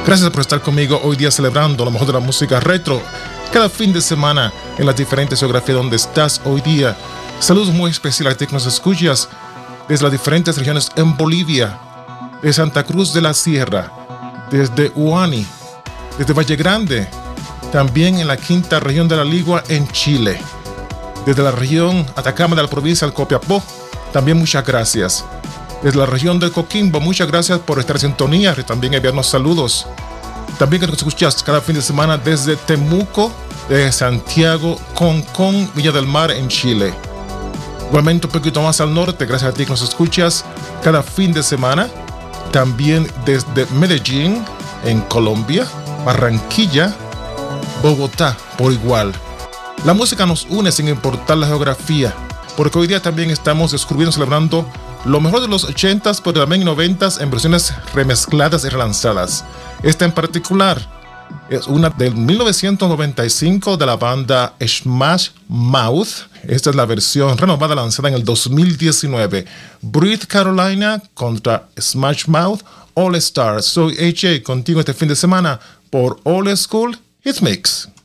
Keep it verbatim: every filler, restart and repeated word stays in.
Gracias por estar conmigo hoy día celebrando lo mejor de la música retro cada fin de semana en las diferentes geografías donde estás hoy día. Saludos muy especiales a ti que nos escuchas desde las diferentes regiones en Bolivia, de Santa Cruz de la Sierra, desde Huani, desde Valle Grande, también en la quinta región de la Ligua en Chile, desde la región Atacama de la provincia del Copiapó, también muchas gracias. Desde la región de Coquimbo, muchas gracias por estar en sintonía y también enviarnos saludos. También que nos escuchas cada fin de semana desde Temuco, de Santiago, Concón, Villa del Mar en Chile. Igualmente un poquito más al norte, gracias a ti que nos escuchas cada fin de semana. También desde Medellín, en Colombia, Barranquilla, Bogotá, por igual. La música nos une sin importar la geografía, porque hoy día también estamos descubriendo, celebrando lo mejor de los ochentas, pero también noventas en versiones remezcladas y relanzadas. Esta en particular es una del mil novecientos noventa y cinco de la banda Smash Mouth. Esta es la versión renovada lanzada en el dos mil diecinueve. Breathe Carolina contra Smash Mouth All Stars. Soy H A contigo este fin de semana por All School Hit Mix.